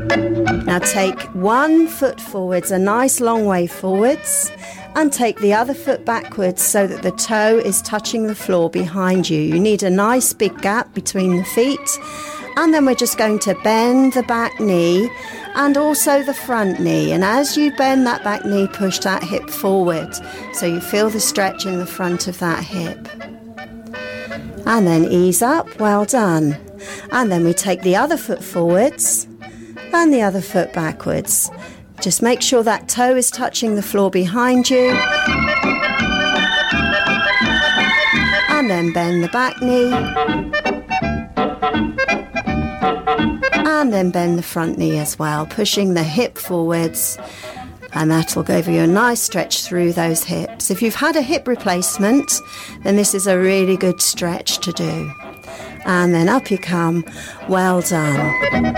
Now take one foot forwards, a nice long way forwards, and take the other foot backwards so that the toe is touching the floor behind you. You need a nice big gap between the feet. And then we're just going to bend the back knee and also the front knee. And as you bend that back knee, push that hip forward so you feel the stretch in the front of that hip. And then ease up. Well done. And then we take the other foot forwards and the other foot backwards. Just make sure that toe is touching the floor behind you. And then bend the back knee. And then bend the front knee as well, pushing the hip forwards. And that'll give you a nice stretch through those hips. If you've had a hip replacement, then this is a really good stretch to do. And then up you come. Well done.